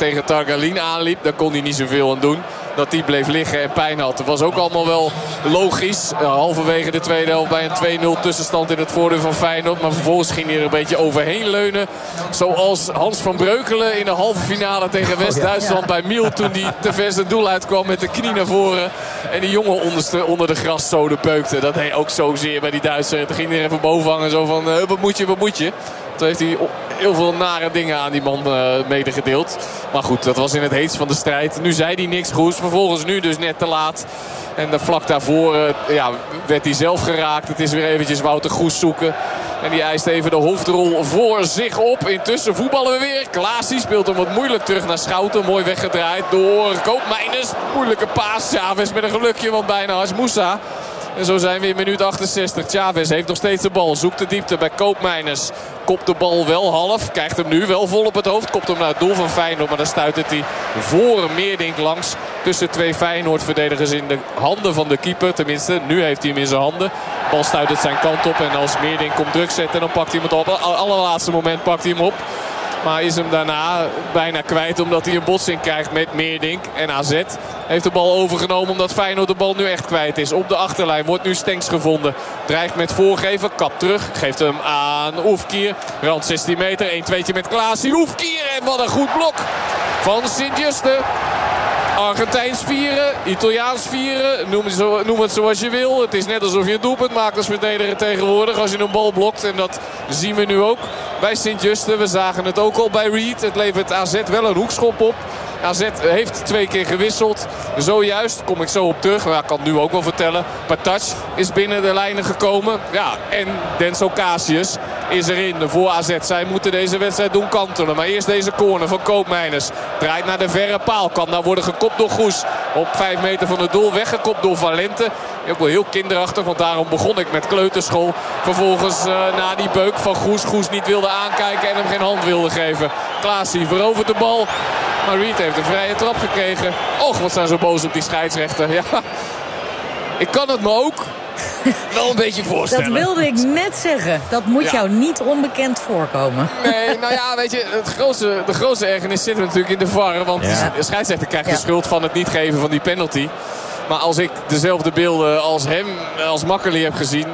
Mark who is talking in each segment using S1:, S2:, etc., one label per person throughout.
S1: tegen Targalin aanliep. Daar kon hij niet zoveel aan doen. Dat hij bleef liggen en pijn had. Dat was ook allemaal wel logisch. Halverwege de tweede helft bij een 2-0 tussenstand in het voordeel van Feyenoord. Maar vervolgens ging hij er een beetje overheen leunen. Zoals Hans van Breukelen in de halve finale tegen West-Duitsland bij Miel. Toen hij te ver zijn doel uitkwam met de knie naar voren. En die jongen onder de graszoden beukte. Dat deed ook zozeer bij die Duitser. Toen ging hij er even boven hangen. Zo van, wat moet je, wat moet je? Toen heeft hij heel veel nare dingen aan die man medegedeeld. Maar goed, dat was in het heetst van de strijd. Nu zei hij niks goeds. Vervolgens nu dus net te laat. En vlak daarvoor werd hij zelf geraakt. Het is weer eventjes Wouter Goes zoeken. En die eist even de hoofdrol voor zich op. Intussen voetballen we weer. Klaasie speelt hem wat moeilijk terug naar Schouten. Mooi weggedraaid door Koopmeiners. Moeilijke paas. Chavez met een gelukje, want bijna Haj Moussa. En zo zijn we in minuut 68. Chavez heeft nog steeds de bal. Zoekt de diepte bij Koopmeiners. Kopt de bal wel half. Krijgt hem nu wel vol op het hoofd. Kopt hem naar het doel van Feyenoord. Maar dan stuitert hij voor Meerdink langs. Tussen twee Feyenoord-verdedigers in de handen van de keeper. Tenminste, nu heeft hij hem in zijn handen. De bal stuitert zijn kant op. En als Meerdink komt druk zetten, dan pakt hij hem op. Op het allerlaatste moment pakt hij hem op. Maar is hem daarna bijna kwijt omdat hij een botsing krijgt met Meerdink. En AZ heeft de bal overgenomen omdat Feyenoord de bal nu echt kwijt is. Op de achterlijn wordt nu Stenks gevonden. Dreigt met voorgeven, kap terug. Geeft hem aan Oefkier. Rand 16 meter, 1-2'tje met Klaasie. Oefkier en wat een goed blok van Sint-Juste. Argentijns vieren, Italiaans vieren, noem het zoals je wil. Het is net alsof je een doelpunt maakt als verdediger tegenwoordig als je een bal blokt. En dat zien we nu ook bij Sint-Juste. We zagen het ook al bij Reed. Het levert AZ wel een hoekschop op. AZ heeft 2 keer gewisseld. Zojuist, kom ik zo op terug. Maar ik kan het nu ook wel vertellen. Patac is binnen de lijnen gekomen. Ja, en Denzel Casius is erin voor AZ. Zij moeten deze wedstrijd doen kantelen. Maar eerst deze corner van Koopmeiners. Draait naar de verre paal. Kan daar worden gekopt door Goes. Op 5 meter van het doel. Weggekopt door Valente. Ook wel heel kinderachtig. Want daarom begon ik met kleuterschool. Vervolgens na die beuk van Goes. Goes niet wilde aankijken en hem geen hand wilde geven. Klaasie verovert de bal. Maar Reed heeft een vrije trap gekregen. Och, wat zijn ze boos op die scheidsrechter. Ja, ik kan het me ook wel een beetje voorstellen.
S2: Dat wilde ik net zeggen. Dat moet jou niet onbekend voorkomen.
S1: Nee, nou ja, weet je, de grootste ergernis zit natuurlijk in de VAR. Want de scheidsrechter krijgt de schuld van het niet geven van die penalty. Maar als ik dezelfde beelden als hem, als Makkeli heb gezien...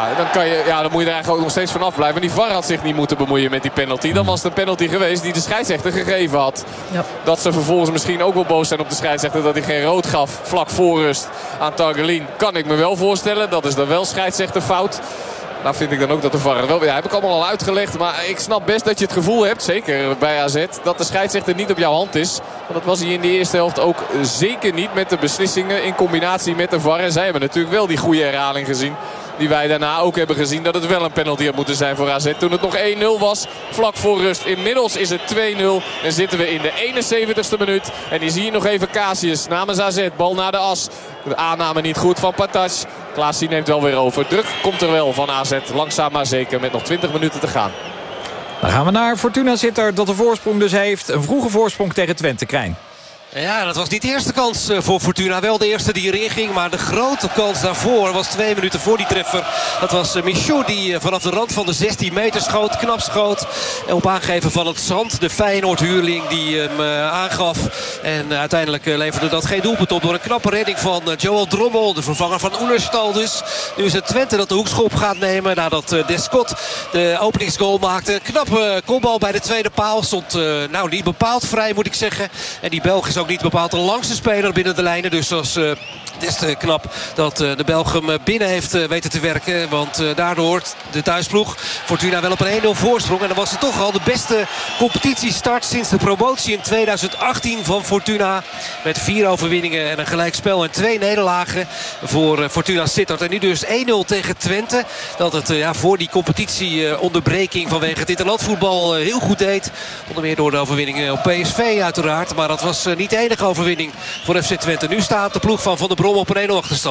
S1: dan moet je er eigenlijk ook nog steeds van afblijven. Die VAR had zich niet moeten bemoeien met die penalty. Dan was het een penalty geweest die de scheidsrechter gegeven had. Ja. Dat ze vervolgens misschien ook wel boos zijn op de scheidsrechter... dat hij geen rood gaf vlak voor rust aan Targalin. Kan ik me wel voorstellen. Dat is dan wel scheidsrechterfout. Nou vind ik dan ook dat de VAR wel... Ja, heb ik allemaal al uitgelegd. Maar ik snap best dat je het gevoel hebt, zeker bij AZ... dat de scheidsrechter niet op jouw hand is. Want dat was hij in de eerste helft ook zeker niet met de beslissingen... in combinatie met de VAR. En zij hebben natuurlijk wel die goede herhaling gezien... die wij daarna ook hebben gezien dat het wel een penalty had moeten zijn voor AZ. Toen het nog 1-0 was, vlak voor rust. Inmiddels is het 2-0 en zitten we in de 71ste minuut. En die zie je nog even Casius namens AZ. Bal naar de as. De aanname niet goed van Patac. Klaasie neemt wel weer over. Druk komt er wel van AZ. Langzaam maar zeker met nog 20 minuten te gaan.
S3: Dan gaan we naar Fortuna Sittard dat de voorsprong dus heeft. Een vroege voorsprong tegen Twente. Krijn.
S4: Ja, dat was niet de eerste kans voor Fortuna. Wel de eerste die erin ging. Maar de grote kans daarvoor was 2 minuten voor die treffer. Dat was Michaud die vanaf de rand van de 16 meter schoot. Knap schoot. En op aangeven van het Zand. De Feyenoord-huurling die hem aangaf. En uiteindelijk leverde dat geen doelpunt op. Door een knappe redding van Joel Drommel. De vervanger van Oenerstal dus. Nu is het Twente dat de hoekschop gaat nemen. Nadat Descott de openingsgoal maakte. Knappe kopbal bij de tweede paal. Stond niet bepaald vrij moet ik zeggen. En die Belg is ook niet bepaald de langste speler binnen de lijnen. Dus dat is te knap dat de Belg hem binnen heeft weten te werken. Want daardoor de thuisploeg Fortuna wel op een 1-0 voorsprong. En dan was het toch al de beste competitiestart sinds de promotie in 2018 van Fortuna. Met 4 overwinningen en een gelijkspel en 2 nederlagen voor Fortuna Sittard. En nu dus 1-0 tegen Twente. Dat het voor die competitieonderbreking vanwege het interlandvoetbal heel goed deed. Onder meer door de overwinningen op PSV uiteraard. Maar dat was niet de enige overwinning voor FC Twente. Nu staat de ploeg van Van der Brom op een 1-0 achterstand.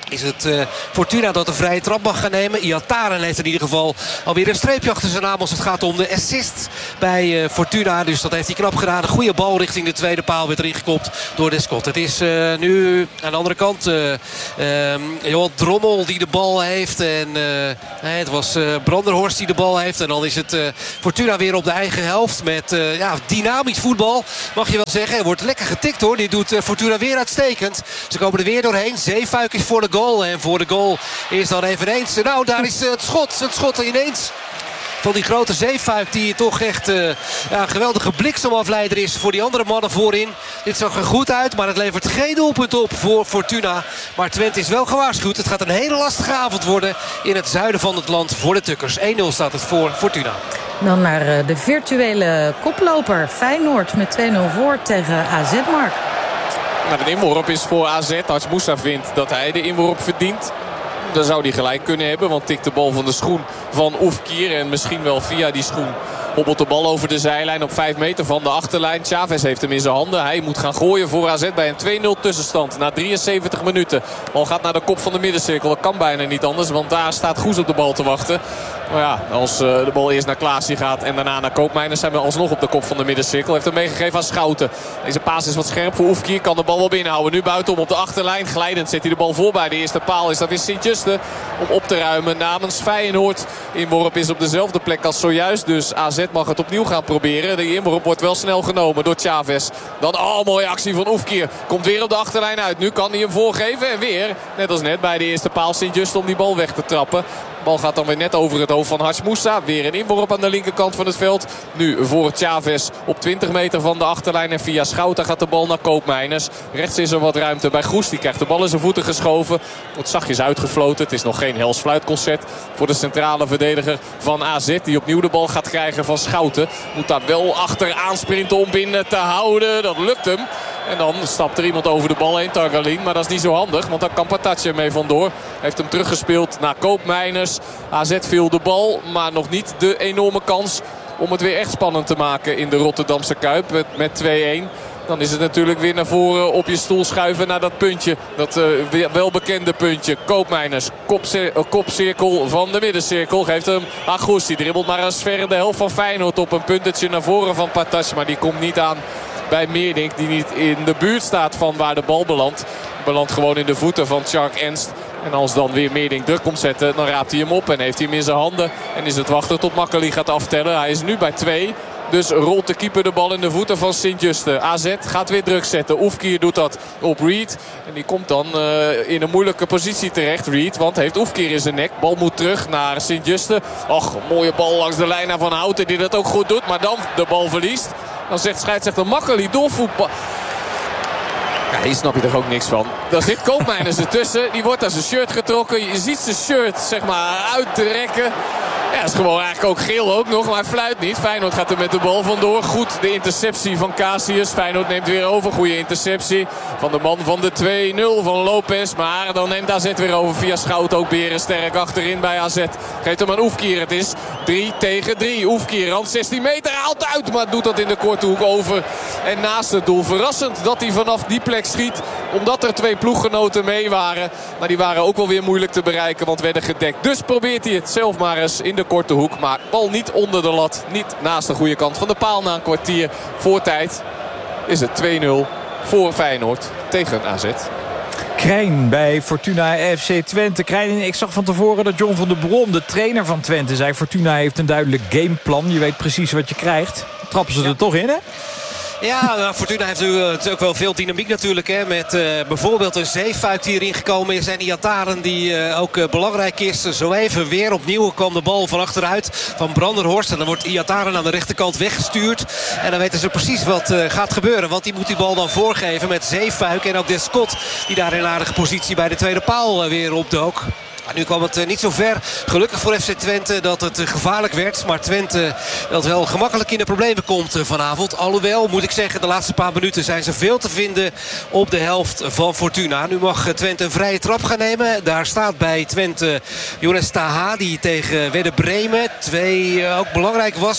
S4: is het Fortuna dat een vrije trap mag gaan nemen. Iataren heeft in ieder geval alweer een streepje achter zijn naam als het gaat om de assist bij Fortuna. Dus dat heeft hij knap gedaan. Een goede bal richting de tweede paal werd erin gekopt door Descott. Het is nu aan de andere kant Johan Drommel die de bal heeft. En het was Branderhorst die de bal heeft. En dan is het Fortuna weer op de eigen helft met dynamisch voetbal. Mag je wel zeggen. Er wordt lekker getikt hoor. Dit doet Fortuna weer uitstekend. Ze komen er weer doorheen. Zeefuik is voor de goal. En voor de goal is dan eveneens... Nou, daar is het schot. Het schot ineens van die grote Zeefuik die toch echt een geweldige bliksemafleider is voor die andere mannen voorin. Dit zag er goed uit, maar het levert geen doelpunt op voor Fortuna. Maar Twente is wel gewaarschuwd. Het gaat een hele lastige avond worden in het zuiden van het land voor de Tukkers. 1-0 staat het voor Fortuna.
S2: Dan naar de virtuele koploper Feyenoord met 2-0 voor tegen AZ, Mark.
S1: Nou, de inworp is voor AZ. Hats Moussa vindt dat hij de inworp verdient. Dan zou hij gelijk kunnen hebben. Want tikt de bal van de schoen van Oefkir. En misschien wel via die schoen hobbelt de bal over de zijlijn op 5 meter van de achterlijn. Chavez heeft hem in zijn handen. Hij moet gaan gooien voor AZ bij een 2-0 tussenstand. Na 73 minuten. De bal gaat naar de kop van de middencirkel. Dat kan bijna niet anders. Want daar staat Goes op de bal te wachten. Maar ja, als de bal eerst naar Klaasie gaat en daarna naar Koopmeiners zijn we alsnog op de kop van de middencirkel. Heeft hem meegegeven aan Schouten. Deze paas is wat scherp voor Oefkir. Kan de bal wel binnenhouden. Nu buitenom op de achterlijn. Glijdend zet hij de bal voor bij de eerste paal. Is dat weer Sint-Juste om op te ruimen namens Feyenoord. Inworp is op dezelfde plek als zojuist. Dus AZ mag het opnieuw gaan proberen. De inworp wordt wel snel genomen door Chavez. Dan mooie actie van Oefkir. Komt weer op de achterlijn uit. Nu kan hij hem voorgeven. En weer, net als net bij de eerste paal, Sint-Juste om die bal weg te trappen. De bal gaat dan weer net over het hoofd van Hats Moussa. Weer een inworp aan de linkerkant van het veld. Nu voor Chavez op 20 meter van de achterlijn. En via Schouten gaat de bal naar Koopmeiners. Rechts is er wat ruimte bij Goes. Die krijgt de bal in zijn voeten geschoven. Wordt zachtjes uitgefloten. Het is nog geen hels fluitconcert voor de centrale verdediger van AZ. Die opnieuw de bal gaat krijgen van Schouten. Moet daar wel achter aansprinten om binnen te houden. Dat lukt hem. En dan stapt er iemand over de bal heen, Targalin. Maar dat is niet zo handig, want daar kan Patatje mee vandoor. Heeft hem teruggespeeld naar Koopmeiners. AZ viel de bal, maar nog niet de enorme kans om het weer echt spannend te maken in de Rotterdamse Kuip met 2-1. Dan is het natuurlijk weer naar voren op je stoel schuiven naar dat puntje. Dat welbekende puntje. Koopmeiners, kopcirkel van de middencirkel. Geeft hem Agoes. Die dribbelt maar eens ver in de helft van Feyenoord op. Een puntetje naar voren van Patatje, maar die komt niet aan bij Meerdink, die niet in de buurt staat van waar de bal belandt. Belandt gewoon in de voeten van Tjark Ernst. En als dan weer Meerdink druk komt zetten, dan raapt hij hem op en heeft hij hem in zijn handen. En is het wachten tot Makkeli gaat aftellen. Hij is nu bij 2. Dus rolt de keeper de bal in de voeten van Sint-Juste. AZ gaat weer druk zetten. Oefkir doet dat op Reed. En die komt dan in een moeilijke positie terecht, Reed. Want heeft Oefkir in zijn nek. Bal moet terug naar Sint-Juste. Och, een mooie bal langs de lijn naar Van Houten die dat ook goed doet. Maar dan de bal verliest. Dan zegt scheidsrechter Makkeli doorvoetbal. Ja, hier snap je toch ook niks van. Dan zit Koopmeiners ertussen. Die wordt aan zijn shirt getrokken. Je ziet zijn shirt zeg maar uittrekken. Ja, dat is gewoon eigenlijk ook geel ook nog. Maar hij fluit niet. Feyenoord gaat er met de bal vandoor. Goed, de interceptie van Casius. Feyenoord neemt weer over. Goede interceptie van de man van de 2-0 van Lopez. Maar dan neemt AZ weer over via Schouten. Ook Beren sterk achterin bij AZ. Geeft hem aan Oefkir. Het is 3-3. Oefkir rand 16 meter. Haalt uit. Maar doet dat in de korte hoek over. En naast het doel. Verrassend dat hij vanaf die plek schiet. Omdat er 2 ploeggenoten mee waren. Maar die waren ook wel weer moeilijk te bereiken. Want werden gedekt. Dus probeert hij het zelf maar eens in de korte hoek. Maar bal niet onder de lat. Niet naast de goede kant van de paal. Na een kwartier voor tijd is het 2-0 voor Feyenoord tegen AZ.
S3: Krijn bij Fortuna FC Twente. Krijn, ik zag van tevoren dat John van der Brom, de trainer van Twente, zei: Fortuna heeft een duidelijk gameplan. Je weet precies wat je krijgt. Trappen ze er toch in, hè?
S4: Ja, Fortuna heeft natuurlijk ook wel veel dynamiek natuurlijk. Hè, met bijvoorbeeld een Zeefuik die erin gekomen is. En Iataren die ook belangrijk is. Zo even weer opnieuw kwam de bal van achteruit van Branderhorst. En dan wordt Iataren aan de rechterkant weggestuurd. En dan weten ze precies wat gaat gebeuren. Want die moet die bal dan voorgeven met Zeefuik. En ook Descott die daar in een aardige positie bij de tweede paal weer opdook. Nu kwam het niet zo ver, gelukkig voor FC Twente, dat het gevaarlijk werd. Maar Twente dat wel gemakkelijk in de problemen komt vanavond. Alhoewel, moet ik zeggen, de laatste paar minuten zijn ze veel te vinden op de helft van Fortuna. Nu mag Twente een vrije trap gaan nemen. Daar staat bij Twente Jonas Taha, die tegen Werder Bremen 2 ook belangrijk was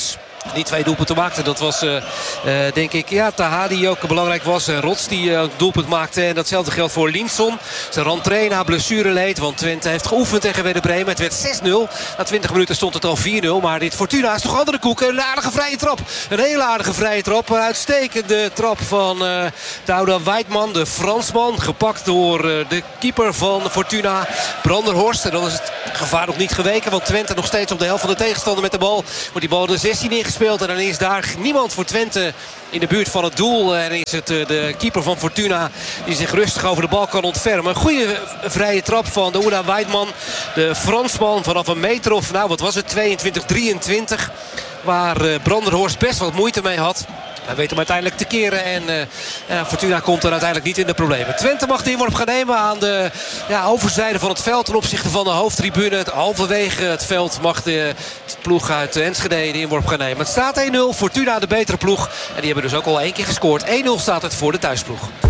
S4: die 2 doelpunten maakte. Dat was denk ik Taha die ook belangrijk was. En Rots die een doelpunt maakte. En datzelfde geldt voor Linson. Zijn rentree na blessure leed. Want Twente heeft geoefend tegen Werder Bremen. Het werd 6-0. Na 20 minuten stond het al 4-0. Maar dit Fortuna is toch andere koek. Een aardige vrije trap. Een hele aardige vrije trap. Een uitstekende trap van Douda Weidman. De Fransman. Gepakt door de keeper van Fortuna. Branderhorst. En dan is het gevaar nog niet geweken. Want Twente nog steeds op de helft van de tegenstander met de bal. Wordt die bal de 16 ingespeeld. En dan is daar niemand voor Twente in de buurt van het doel. En is het de keeper van Fortuna die zich rustig over de bal kan ontfermen. Een goede vrije trap van de Douda Weidman. De Fransman vanaf een meter of, wat was het, 22, 23. Waar Branderhorst best wat moeite mee had. Hij weet hem uiteindelijk te keren. En Fortuna komt er uiteindelijk niet in de problemen. Twente mag de inworp gaan nemen aan de overzijde van het veld. Ten opzichte van de hoofdtribune. Halverwege het veld mag de ploeg uit Enschede de inworp gaan nemen. Het staat 1-0. Fortuna de betere ploeg. En die hebben dus ook al 1 keer gescoord. 1-0 staat het voor de thuisploeg.